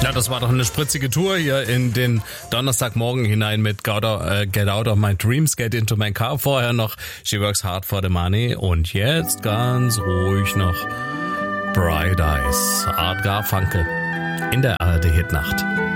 Ja, das war doch eine spritzige Tour hier in den Donnerstagmorgen hinein mit Get Out of My Dreams, Get Into My Car. Vorher noch She Works Hard for the Money und jetzt ganz ruhig noch Bright Eyes, Art Garfunkel in der ARD Hitnacht.